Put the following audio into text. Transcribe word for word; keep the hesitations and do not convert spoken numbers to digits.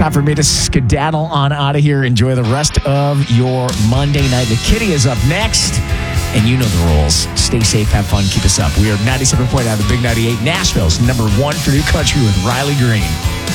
Time for me to skedaddle on out of here. Enjoy the rest of your Monday night. The Kitty is up next, and you know the rules. Stay safe, have fun, keep us up. We are ninety-seven point nine, the Big ninety-eight, Nashville's number one for new country with Riley Green.